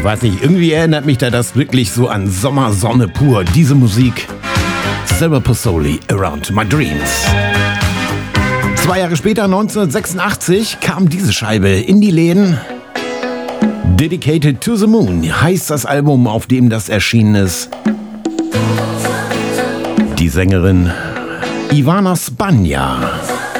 weiß nicht, irgendwie erinnert mich das wirklich so an Sommersonne pur. Diese Musik. Silver Pozzoli, Around My Dreams. 2 Jahre später, 1986, kam diese Scheibe in die Läden. Dedicated to the Moon heißt das Album, auf dem das erschienen ist. Die Sängerin Ivana Spanja.